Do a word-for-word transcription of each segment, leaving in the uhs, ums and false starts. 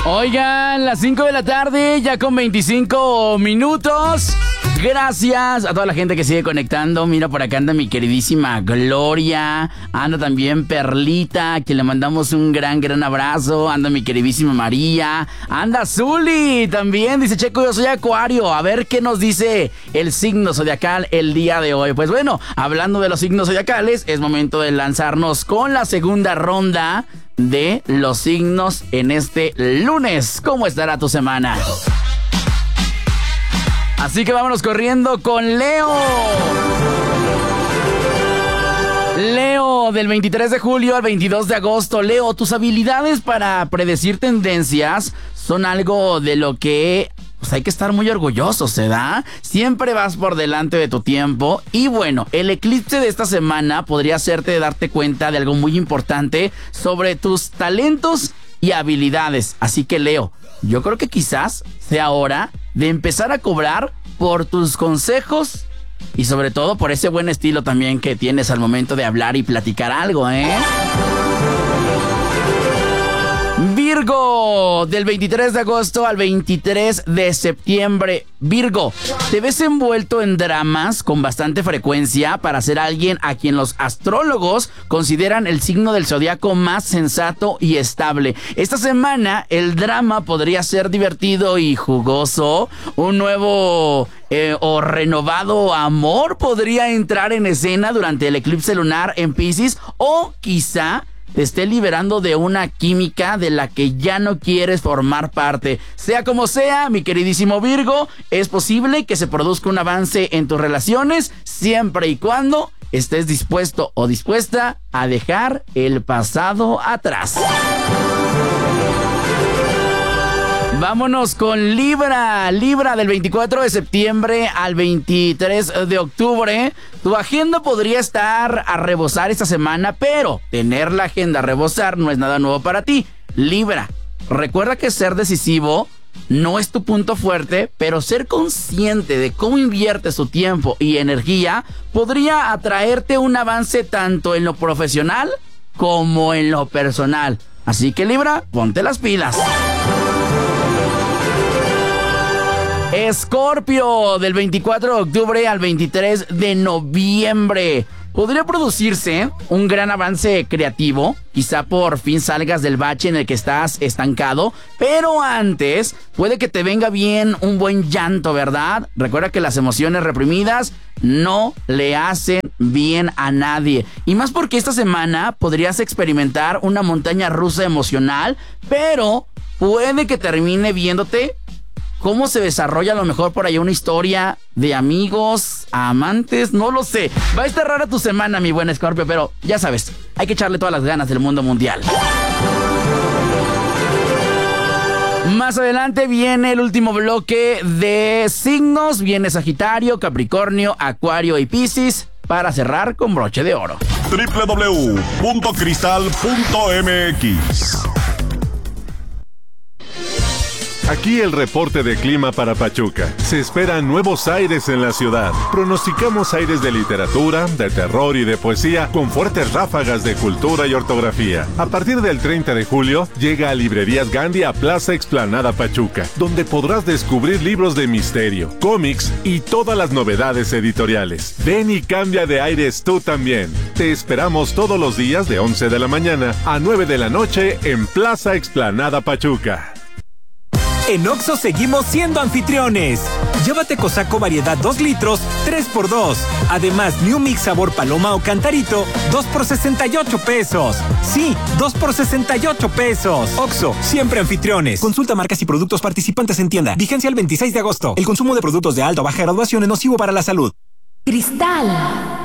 Oigan, las cinco de la tarde, ya con veinticinco minutos. Gracias a toda la gente que sigue conectando. Mira, por acá anda mi queridísima Gloria. Anda también Perlita, a quien le mandamos un gran, gran abrazo. Anda mi queridísima María. Anda Zuli también. Dice Checo, yo soy Acuario. A ver qué nos dice el signo zodiacal el día de hoy. Pues bueno, hablando de los signos zodiacales, es momento de lanzarnos con la segunda ronda de los signos en este lunes. ¿Cómo estará tu semana? Así que vámonos corriendo con Leo. Leo, del veintitrés de julio al veintidós de agosto. Leo, tus habilidades para predecir tendencias son algo de lo que pues hay que estar muy orgullosos, ¿se da? Siempre vas por delante de tu tiempo. Y bueno, el eclipse de esta semana podría hacerte darte cuenta de algo muy importante sobre tus talentos y habilidades. Así que Leo, yo creo que quizás sea hora de empezar a cobrar por tus consejos y sobre todo por ese buen estilo también que tienes al momento de hablar y platicar algo, ¿eh? Virgo, del veintitrés de agosto al veintitrés de septiembre. Virgo, te ves envuelto en dramas con bastante frecuencia para ser alguien a quien los astrólogos consideran el signo del zodiaco más sensato y estable. Esta semana el drama podría ser divertido y jugoso. Un nuevo eh, o renovado amor podría entrar en escena durante el eclipse lunar en Piscis, o quizá te esté liberando de una química de la que ya no quieres formar parte. Sea como sea, mi queridísimo Virgo, es posible que se produzca un avance en tus relaciones siempre y cuando estés dispuesto o dispuesta a dejar el pasado atrás. Vámonos con Libra. Libra, del veinticuatro de septiembre al veintitrés de octubre. Tu agenda podría estar a rebosar esta semana, pero tener la agenda a rebosar no es nada nuevo para ti. Libra, recuerda que ser decisivo no es tu punto fuerte, pero ser consciente de cómo inviertes tu tiempo y energía podría atraerte un avance tanto en lo profesional como en lo personal. Así que Libra, ponte las pilas. Escorpio, del veinticuatro de octubre al veintitrés de noviembre. Podría producirse un gran avance creativo. Quizá por fin salgas del bache en el que estás estancado. Pero antes, puede que te venga bien un buen llanto, ¿verdad? Recuerda que las emociones reprimidas no le hacen bien a nadie. Y más porque esta semana podrías experimentar una montaña rusa emocional. Pero puede que termine viéndote cómo se desarrolla a lo mejor por ahí una historia de amigos, amantes, no lo sé. Va a estar rara tu semana, mi buen Escorpio, pero ya sabes, hay que echarle todas las ganas del mundo mundial. Más adelante viene el último bloque de signos. Viene Sagitario, Capricornio, Acuario y Piscis para cerrar con broche de oro. doble u doble u doble u punto cristal punto m x. Aquí el reporte de clima para Pachuca. Se esperan nuevos aires en la ciudad. Pronosticamos aires de literatura, de terror y de poesía con fuertes ráfagas de cultura y ortografía. A partir del treinta de julio, llega a Librerías Gandhi a Plaza Explanada Pachuca, donde podrás descubrir libros de misterio, cómics y todas las novedades editoriales. Ven y cambia de aires tú también. Te esperamos todos los días de once de la mañana a nueve de la noche en Plaza Explanada Pachuca. En Oxxo seguimos siendo anfitriones. Llévate Cosaco variedad dos litros, tres por dos. Además, New Mix sabor paloma o cantarito, dos por sesenta y ocho pesos. Sí, dos por sesenta y ocho pesos. Oxxo, siempre anfitriones. Consulta marcas y productos participantes en tienda. Vigencia el veintiséis de agosto. El consumo de productos de alta o baja graduación es nocivo para la salud. Cristal.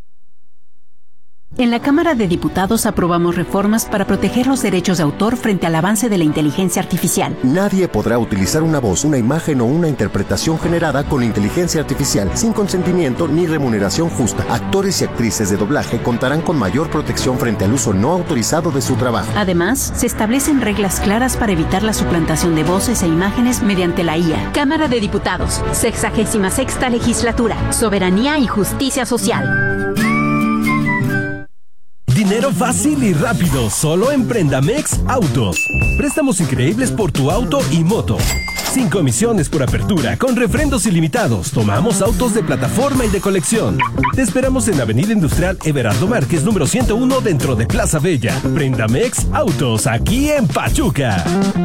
En la Cámara de Diputados aprobamos reformas para proteger los derechos de autor frente al avance de la inteligencia artificial. Nadie podrá utilizar una voz, una imagen o una interpretación generada con inteligencia artificial sin consentimiento ni remuneración justa. Actores y actrices de doblaje contarán con mayor protección frente al uso no autorizado de su trabajo. Además, se establecen reglas claras para evitar la suplantación de voces e imágenes mediante la I A. Cámara de Diputados, sexagésima sexta legislatura, soberanía y justicia social. Dinero fácil y rápido, solo en Prendamex Autos. Préstamos increíbles por tu auto y moto. Sin comisiones por apertura, con refrendos ilimitados. Tomamos autos de plataforma y de colección. Te esperamos en Avenida Industrial Everardo Márquez, número ciento uno, dentro de Plaza Bella. Prendamex Autos, aquí en Pachuca.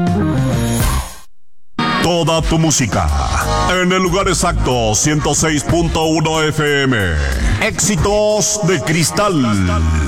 Toda tu música en el lugar exacto, ciento seis punto uno F M. Éxitos de Cristal.